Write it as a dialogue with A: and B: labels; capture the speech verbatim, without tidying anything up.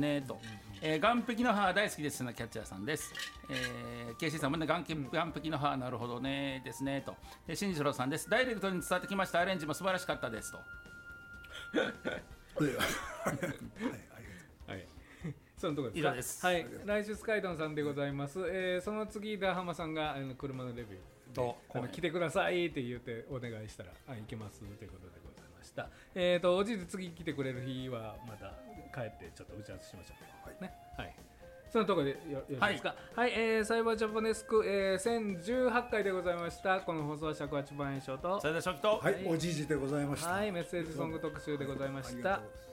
A: ねと、えー、岸壁の母大好きですなキャッチャーさんです。えー、ケーシーさんもね岸壁、岸壁の母なるほどねですねと、で新次郎さんです。ダイレクトに伝わってきました。アレンジも素晴らしかったですと。
B: はい、はい、
C: そのところですか。以上です。はい、来週スカイドンさんでございます。えー、その次ダーハマさんがあの車のレビューとあの来てくださいって言ってお願いしたらあ行けますということでございました。えーとおじいで次来てくれる日はまた帰ってちょっと打ち合わせしましょう。はい、ね、はい。そのところで よ, よろしいですか。はい、はい、えー、サイバージャパネスク、えー、せんじゅうはちかいでございました。この放送は尺八番演唱と
A: それで初期と、
B: はい、おじいじでございました。
C: はい、メッセージソング特集でございました。